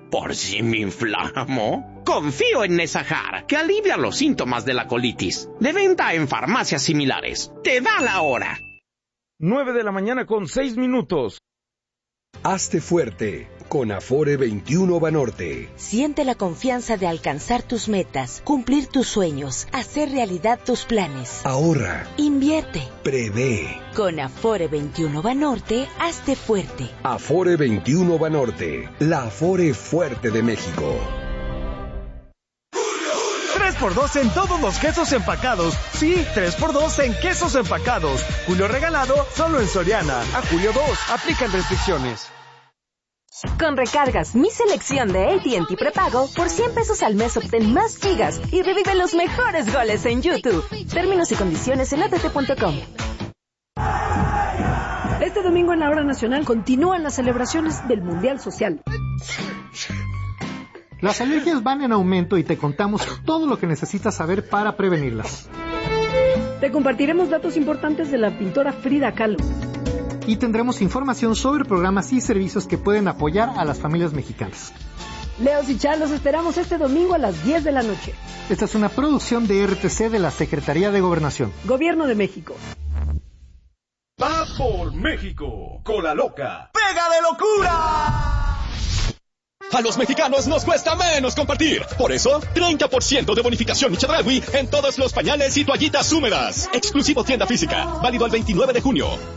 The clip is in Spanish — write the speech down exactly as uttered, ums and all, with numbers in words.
¿Por si me inflamo? Confío en Nesajar, que alivia los síntomas de la colitis. De venta en farmacias similares. ¡Te da la hora! nueve de la mañana con seis minutos. Hazte fuerte con Afore veintiuno Banorte. Siente la confianza de alcanzar tus metas, cumplir tus sueños, hacer realidad tus planes. Ahorra. Invierte. Prevé. Con Afore veintiuno Banorte, hazte fuerte. Afore veintiuno Banorte, la Afore fuerte de México. tres por dos en todos los quesos empacados. Sí, tres por dos en quesos empacados. Julio regalado solo en Soriana. A julio dos. Aplican restricciones. Con recargas Mi Selección de A T and T Prepago, por cien pesos al mes obtén más gigas y revive los mejores goles en YouTube. Términos y condiciones en a t t punto com. Este domingo en la Hora Nacional continúan las celebraciones del Mundial Social. Las alergias van en aumento y te contamos todo lo que necesitas saber para prevenirlas. Te compartiremos datos importantes de la pintora Frida Kahlo. Y tendremos información sobre programas y servicios que pueden apoyar a las familias mexicanas. Leos y Char, los esperamos este domingo a las diez de la noche. Esta es una producción de R T C de la Secretaría de Gobernación. Gobierno de México. Va por México, Cola Loca. ¡Pega de locura! A los mexicanos nos cuesta menos compartir. Por eso, treinta por ciento de bonificación y Chedraui en todos los pañales y toallitas húmedas. Exclusivo tienda física. Válido el veintinueve de junio.